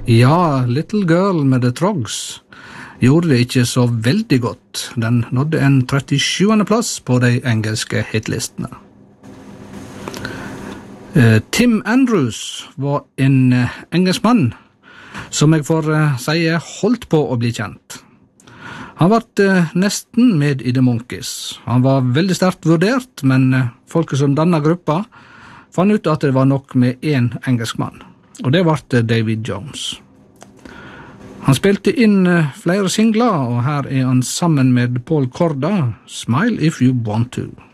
Ja, Little Girl med The Trogs gjorde det ikke så veldig godt. Den nådde en 37. plass på de engelske hitlistene. Tim Andrews var en engelskmann som jeg får si holdt på å bli kjent. Han var nesten med i The Monkees. Han var veldig sterkt vurdert, men folket som denne gruppa fant ut at det var nok med en engelskmann, og det var David Jones. Han spilte inn flere singler, og her er han sammen med Paul Korda, Smile If You Want To.